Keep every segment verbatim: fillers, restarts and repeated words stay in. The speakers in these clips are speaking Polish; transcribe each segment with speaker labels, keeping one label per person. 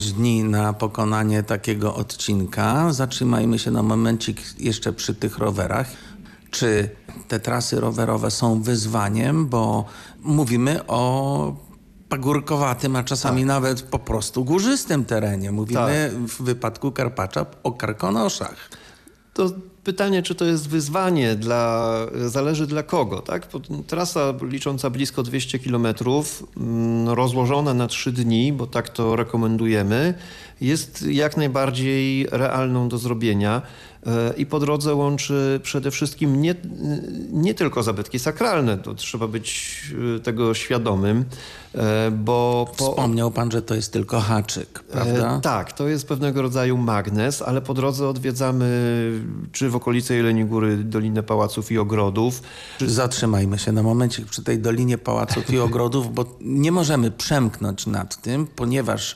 Speaker 1: dni na pokonanie takiego odcinka. Zatrzymajmy się na momencik jeszcze przy tych rowerach. Czy te trasy rowerowe są wyzwaniem, bo mówimy o pagórkowatym, a czasami tak. nawet po prostu górzystym terenie. Mówimy tak. w wypadku Karpacza o karkonoszach.
Speaker 2: To pytanie, czy to jest wyzwanie, dla, zależy dla kogo. Tak? Trasa licząca blisko dwieście kilometrów, rozłożona na trzy dni, bo tak to rekomendujemy, jest jak najbardziej realną do zrobienia i po drodze łączy przede wszystkim nie, nie tylko zabytki sakralne, to trzeba być tego świadomym, bo... Po...
Speaker 1: Wspomniał pan, że to jest tylko haczyk, prawda?
Speaker 2: E, tak, to jest pewnego rodzaju magnes, ale po drodze odwiedzamy czy w okolicy Jeleniej Góry Dolinę Pałaców i Ogrodów. Czy...
Speaker 1: Zatrzymajmy się na momencik przy tej Dolinie Pałaców i Ogrodów, bo nie możemy przemknąć nad tym, ponieważ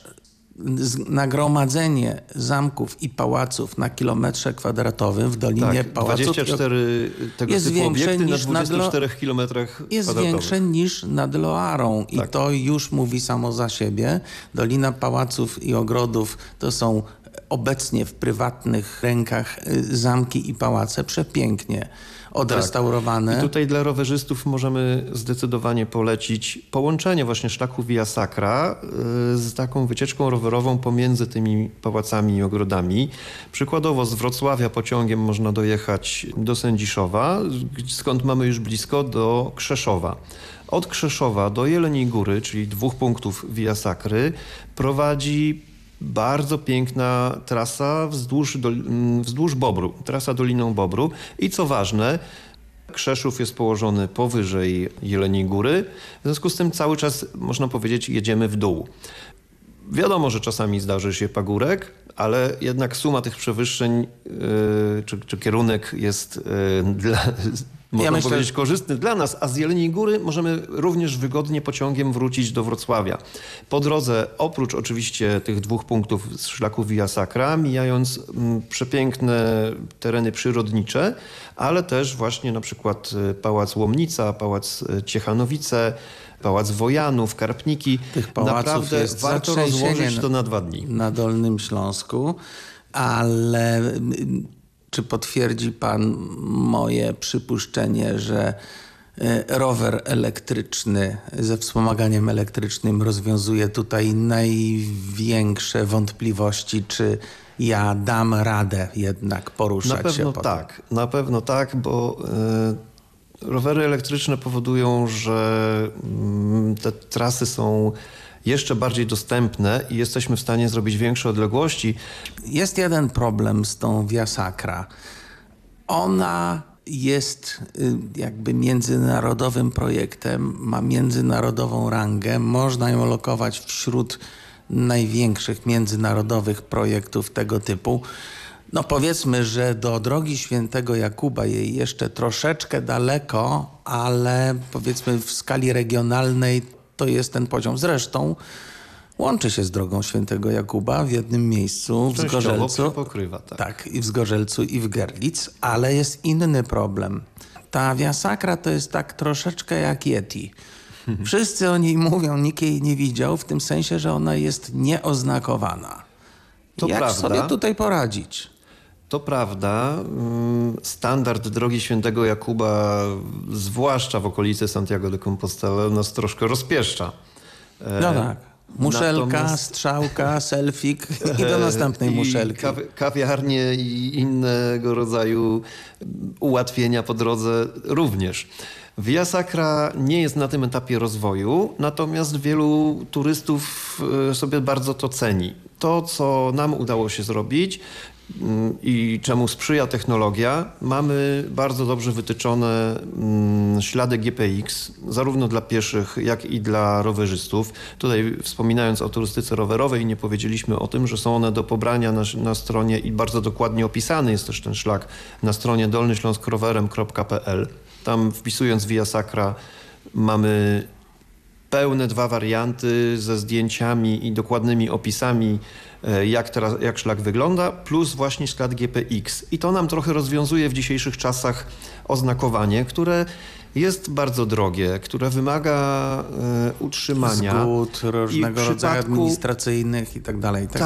Speaker 1: nagromadzenie zamków i pałaców na kilometrze kwadratowym w Dolinie
Speaker 2: tak,
Speaker 1: Pałaców
Speaker 2: dwadzieścia cztery tego
Speaker 1: jest
Speaker 2: typu
Speaker 1: większe
Speaker 2: obiekty
Speaker 1: niż
Speaker 2: na dwudziestu czterech kilometrach
Speaker 1: jest
Speaker 2: kwadratowych.
Speaker 1: większe niż nad Loarą i tak. to już mówi samo za siebie. Dolina Pałaców i Ogrodów to są obecnie w prywatnych rękach zamki i pałace przepięknie odrestaurowane.
Speaker 2: Tak. I tutaj dla rowerzystów możemy zdecydowanie polecić połączenie właśnie szlaku Via Sacra z taką wycieczką rowerową pomiędzy tymi pałacami i ogrodami. Przykładowo z Wrocławia pociągiem można dojechać do Sędziszowa, skąd mamy już blisko do Krzeszowa. Od Krzeszowa do Jeleniej Góry, czyli dwóch punktów Via Sacry, prowadzi bardzo piękna trasa wzdłuż, do, wzdłuż Bobru, trasa Doliną Bobru i co ważne, Krzeszów jest położony powyżej Jeleniej Góry, w związku z tym cały czas, można powiedzieć, jedziemy w dół. Wiadomo, że czasami zdarzy się pagórek, ale jednak suma tych przewyższeń yy, czy, czy kierunek jest yy, dla... Można ja myślę, powiedzieć korzystny dla nas, a z Jeleniej Góry możemy również wygodnie pociągiem wrócić do Wrocławia. Po drodze, oprócz oczywiście tych dwóch punktów z szlaku Via Sacra, mijając m, przepiękne tereny przyrodnicze, ale też właśnie na przykład Pałac Łomnica, Pałac Ciechanowice, Pałac Wojanów, Karpniki.
Speaker 1: Tych pałaców
Speaker 2: naprawdę
Speaker 1: jest
Speaker 2: warto rozłożyć to na dwa dni.
Speaker 1: Na Dolnym Śląsku, ale... Czy potwierdzi pan moje przypuszczenie, że rower elektryczny ze wspomaganiem elektrycznym rozwiązuje tutaj największe wątpliwości, czy ja dam radę jednak poruszać
Speaker 2: na
Speaker 1: się
Speaker 2: pewno
Speaker 1: po
Speaker 2: tak, tym? Na pewno tak, bo y, rowery elektryczne powodują, że y, te trasy są jeszcze bardziej dostępne i jesteśmy w stanie zrobić większe odległości.
Speaker 1: Jest jeden problem z tą Via Sacra. Ona jest jakby międzynarodowym projektem, ma międzynarodową rangę. Można ją lokować wśród największych międzynarodowych projektów tego typu. No powiedzmy, że do drogi Świętego Jakuba jej jeszcze troszeczkę daleko, ale powiedzmy w skali regionalnej to jest ten poziom. Zresztą łączy się z drogą Świętego Jakuba w jednym miejscu w Zgorzelcu.
Speaker 2: Pokrywa, tak.
Speaker 1: tak, i w Zgorzelcu i w Görlitz, ale jest inny problem. Ta Via Sacra to jest tak troszeczkę jak Yeti. Wszyscy o niej mówią, nikt jej nie widział, w tym sensie, że ona jest nieoznakowana.
Speaker 2: To
Speaker 1: jak
Speaker 2: prawda.
Speaker 1: sobie tutaj poradzić?
Speaker 2: To prawda. Standard drogi Świętego Jakuba, zwłaszcza w okolicy Santiago de Compostela, nas troszkę rozpieszcza.
Speaker 1: No tak. Muszelka,
Speaker 2: Natomiast...
Speaker 1: strzałka, selfik i do następnej muszelki.
Speaker 2: Kawi- kawiarnie i innego rodzaju ułatwienia po drodze również. Via Sacra nie jest na tym etapie rozwoju, natomiast wielu turystów sobie bardzo to ceni. To, co nam udało się zrobić i czemu sprzyja technologia, mamy bardzo dobrze wytyczone ślady G P X, zarówno dla pieszych, jak i dla rowerzystów. Tutaj wspominając o turystyce rowerowej, nie powiedzieliśmy o tym, że są one do pobrania na, na stronie i bardzo dokładnie opisany jest też ten szlak na stronie dolny śląsk rowerem kropka p l. Tam wpisując Via Sacra mamy pełne dwa warianty ze zdjęciami i dokładnymi opisami, jak, teraz, jak szlak wygląda, plus właśnie ślad G P X. I to nam trochę rozwiązuje w dzisiejszych czasach oznakowanie, które jest bardzo drogie, które wymaga e, utrzymania.
Speaker 1: Zgód różnego
Speaker 2: I w
Speaker 1: rodzaju
Speaker 2: przypadku-
Speaker 1: administracyjnych i tak dalej. i tak